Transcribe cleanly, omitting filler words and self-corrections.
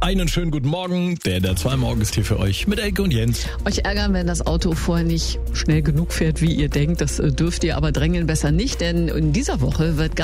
Einen schönen guten Morgen. Der 2 Morgen ist hier für euch mit Elke und Jens. Euch ärgern, wenn das Auto vorher nicht schnell genug fährt, wie ihr denkt. Das dürft ihr aber drängeln besser nicht, denn in dieser Woche wird